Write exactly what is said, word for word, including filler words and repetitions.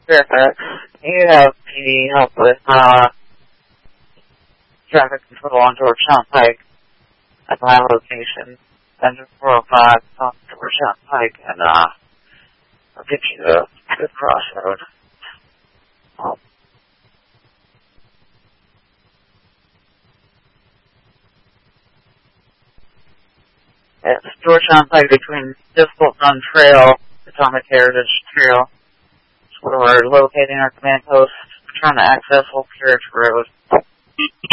Fairfax. You have P D help with uh, traffic control on Georgetown Pike at my location. Engine four oh five on Georgetown Pike, and uh, I'll get you to the crossroad. Um, it's Georgetown Pike between Difficult Run Trail, Atomic Heritage Trail. It's where we're locating our command post. We're trying to access Old Carriage Road.